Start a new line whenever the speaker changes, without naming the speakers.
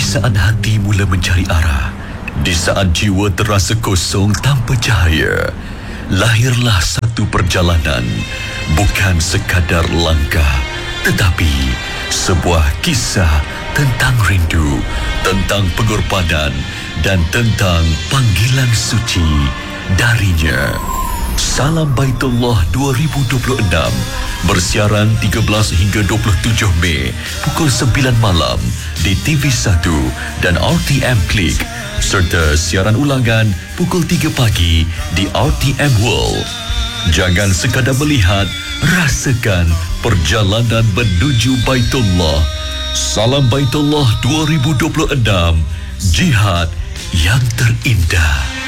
saat hati mula mencari arah, di saat jiwa terasa kosong tanpa cahaya, lahirlah satu perjalanan, bukan sekadar langkah, tetapi sebuah kisah tentang rindu, tentang pengorbanan dan tentang panggilan suci darinya. Salam Baitullah 2026 bersiaran 13 hingga 27 Mei pukul 9 malam di TV1 dan RTM Klik, serta siaran ulangan pukul 3 pagi di RTM World. Jangan sekadar melihat, rasakan perjalanan menuju Baitullah. Salam Baitullah 2026, jihad yang terindah.